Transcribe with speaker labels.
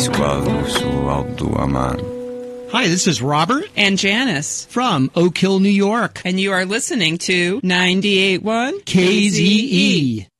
Speaker 1: quadro su alto amar.
Speaker 2: Hi, this is Robert
Speaker 3: and Janice
Speaker 2: from Oak Hill, New York.
Speaker 3: And you are listening to 98.1
Speaker 2: KZE.